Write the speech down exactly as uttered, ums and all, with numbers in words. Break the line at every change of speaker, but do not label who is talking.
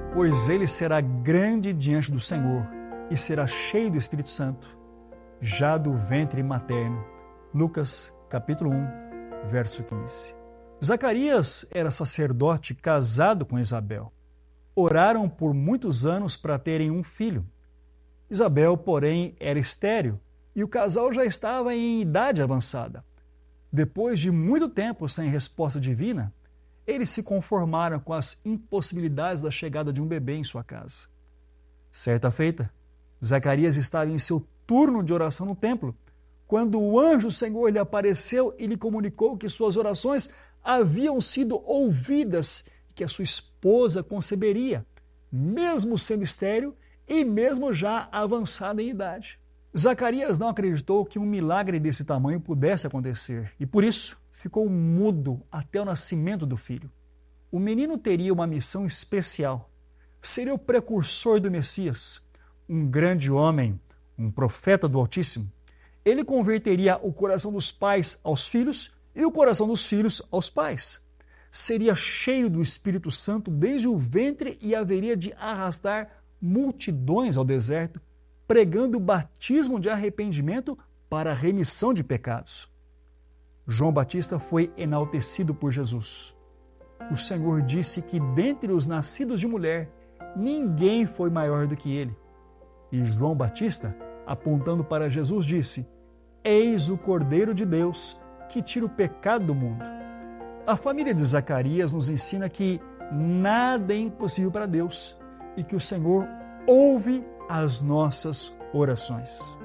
pois ele será grande diante do Senhor e será cheio do Espírito Santo, já do ventre materno. Lucas, capítulo um, verso quinze. Zacarias era sacerdote casado com Isabel. Oraram por muitos anos para terem um filho. Isabel, porém, era estéril e o casal já estava em idade avançada. Depois de muito tempo sem resposta divina, eles se conformaram com as impossibilidades da chegada de um bebê em sua casa. Certa feita, Zacarias estava em seu turno de oração no templo, quando o anjo do Senhor lhe apareceu e lhe comunicou que suas orações haviam sido ouvidas e que a sua esposa conceberia, mesmo sendo estéril e mesmo já avançada em idade. Zacarias não acreditou que um milagre desse tamanho pudesse acontecer e, por isso, ficou mudo até o nascimento do filho. O menino teria uma missão especial. Seria o precursor do Messias, um grande homem, um profeta do Altíssimo. Ele converteria o coração dos pais aos filhos e o coração dos filhos aos pais. Seria cheio do Espírito Santo desde o ventre e haveria de arrastar multidões ao deserto, pregando o batismo de arrependimento para a remissão de pecados. João Batista foi enaltecido por Jesus. O Senhor disse que dentre os nascidos de mulher, ninguém foi maior do que ele. E João Batista, apontando para Jesus, disse: Eis o Cordeiro de Deus que tira o pecado do mundo. A família de Zacarias nos ensina que nada é impossível para Deus e que o Senhor ouve as nossas orações.